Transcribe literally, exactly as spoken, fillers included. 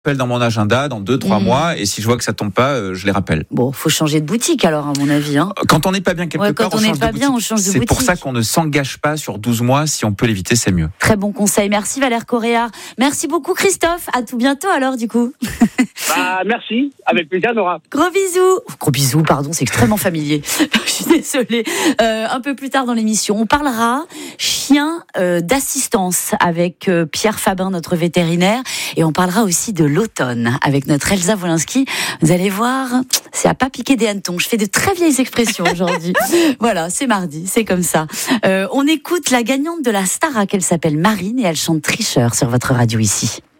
rappelle dans mon agenda dans deux, trois Mmh. mois, et si je vois que ça tombe pas, euh, je les rappelle. Bon, faut changer de boutique alors, à mon avis. Hein. Quand on n'est pas bien quelque Ouais, part, quand on, on n'est change pas de bien, boutique. on change de C'est pour boutique. ça qu'on ne s'engage pas sur douze mois. Si on peut l'éviter, c'est mieux. Très bon conseil. Merci Valère Correa. Merci beaucoup Christophe. À tout bientôt alors du coup. Bah, merci, avec plaisir, Nora. Gros bisous. Gros bisous, pardon, c'est extrêmement familier. Je suis désolée. Euh, un peu plus tard dans l'émission, on parlera chien euh, d'assistance avec euh, Pierre Fabin, notre vétérinaire, et on parlera aussi de l'automne avec notre Elsa Wolinski. Vous allez voir, c'est à pas piquer des hannetons. Je fais de très vieilles expressions aujourd'hui. Voilà, c'est mardi, c'est comme ça. Euh, on écoute la gagnante de la Starac, elle s'appelle Marine et elle chante Tricheur sur votre radio ici.